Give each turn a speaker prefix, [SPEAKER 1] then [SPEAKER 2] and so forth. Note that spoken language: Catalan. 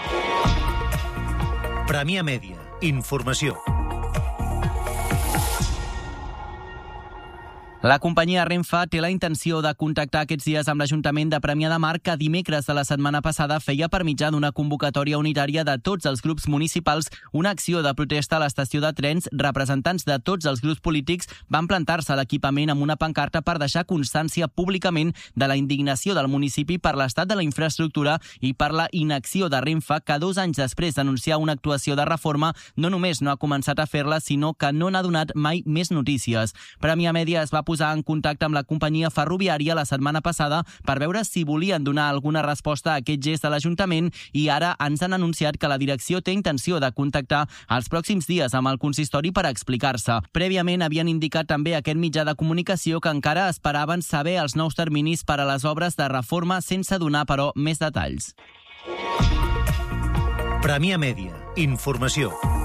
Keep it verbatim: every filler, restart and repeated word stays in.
[SPEAKER 1] Premià Mèdia. Informació.
[SPEAKER 2] La companyia Renfe té la intenció de contactar aquests dies amb l'Ajuntament de Premià de Mar, que dimecres de la setmana passada feia per mitjà d'una convocatòria unitària de tots els grups municipals una acció de protesta a l'estació de trens. Representants de tots els grups polítics van plantar-se a l'equipament amb una pancarta per deixar constància públicament de la indignació del municipi per l'estat de la infraestructura i per la inacció de Renfe, que dos anys després d'anunciar una actuació de reforma no només no ha començat a fer-la, sinó que no n'ha donat mai més notícies. Premià Mèdia es va posar en contacte amb la companyia ferroviària la setmana passada per veure si volien donar alguna resposta a aquest gest de l'Ajuntament, i ara ens han anunciat que la direcció té intenció de contactar els pròxims dies amb el consistori per explicar-se. Prèviament havien indicat també a aquest mitjà de comunicació que encara esperaven saber els nous terminis per a les obres de reforma, sense donar, però, més detalls.
[SPEAKER 1] Premià Mèdia. Informació.